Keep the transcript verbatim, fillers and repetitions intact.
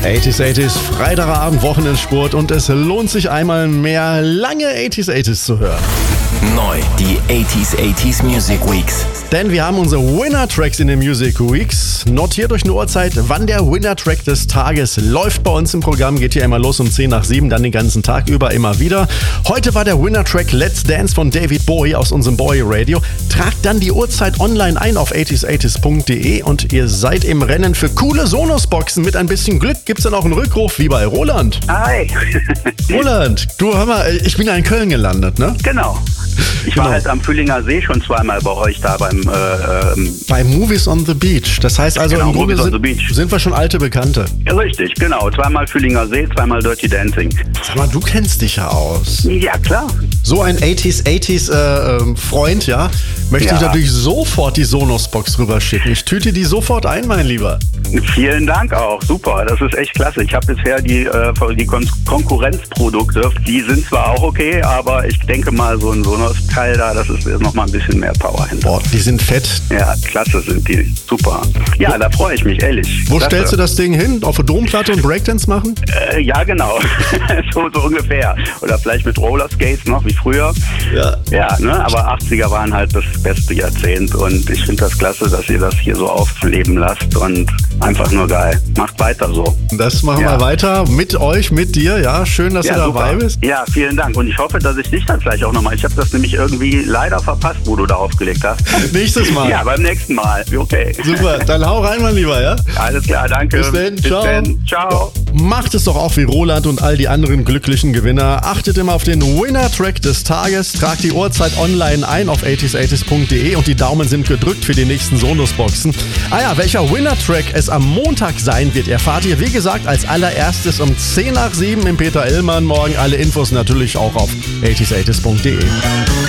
achtziger, achtziger, Freitagabend, Wochenendsport und es lohnt sich einmal mehr, lange achtziger, achtziger zu hören. Neu, die achtziger, achtziger Music Weeks. Denn wir haben unsere Winner-Tracks in den Music Weeks. Notiert euch eine Uhrzeit, wann der Winner-Track des Tages läuft bei uns im Programm. Geht hier immer los um zehn nach sieben, dann den ganzen Tag über immer wieder. Heute war der Winner-Track Let's Dance von David Bowie aus unserem Bowie Radio. Tragt dann die Uhrzeit online ein auf achtziger, achtziger punkt de und ihr seid im Rennen für coole Sonos-Boxen. Mit ein bisschen Glück gibt's dann auch einen Rückruf wie bei Roland. Hi. Roland, du, hör mal, ich bin ja in Köln gelandet, ne? Genau. Ich Genau. war halt am Fühlinger See schon zweimal bei euch da beim... Äh, ähm, Bei Movies on the Beach. Das heißt also, Genau, im Grunde Movies on sind, the Beach. sind wir schon alte Bekannte. ja, richtig, genau. Zweimal Fühlinger See, zweimal Dirty Dancing. Sag mal, du kennst dich ja aus. Ja, klar. So ein achtziger, achtziger äh, ähm, Freund, ja, möchte Ja. ich natürlich sofort die Sonos-Box rüberschicken. Ich tüte die sofort ein, mein Lieber. Vielen Dank auch. Super, das ist echt klasse. Ich habe bisher die, äh, die Kon- Konkurrenzprodukte, die sind zwar auch okay, aber ich denke mal, so ein Sonos-Teil da, das ist noch mal ein bisschen mehr Power hinter. Boah, die sind fett. Ja, klasse sind die. Super. Ja, da freue ich mich, ehrlich. Wo Klasse. stellst du das Ding hin? Auf eine Domplatte und Breakdance machen? Äh, ja, genau. so, so ungefähr. Oder vielleicht mit Rollerskates noch, wie früher. Ja. Ja, ne? Aber achtziger waren halt das beste Jahrzehnt und ich finde das klasse, dass ihr das hier so aufleben lasst und einfach nur geil. Macht weiter so. Das machen Ja. wir weiter mit euch, mit dir. Ja, schön, dass Ja, du dabei super. bist. Ja, vielen Dank. Und ich hoffe, dass ich dich dann gleich auch nochmal... Ich habe das nämlich irgendwie leider verpasst, wo du da aufgelegt hast. Nächstes Mal. Ja, beim nächsten Mal. Okay. Super, dann hau rein, mein Lieber, ja? Alles klar, danke. Bis dann, ciao. Dann. Ciao. Macht es doch auch wie Roland und all die anderen glücklichen Gewinner. Achtet immer auf den Winner-Track des Tages. Tragt die Uhrzeit online ein auf achtziger, achtziger punkt de und die Daumen sind gedrückt für die nächsten Sonos-Boxen. Ah ja, welcher Winner-Track es am Montag sein wird, erfahrt ihr, wie gesagt, als allererstes um zehn nach sieben im Peter Illmann. Morgen alle Infos natürlich auch auf achtziger, achtziger punkt de.